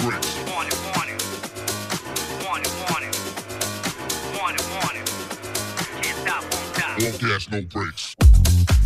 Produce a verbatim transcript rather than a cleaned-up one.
brakes. Want it, want it. Want it, want it. Want it, want it. Can't stop, won't stop. All gas, no brakes.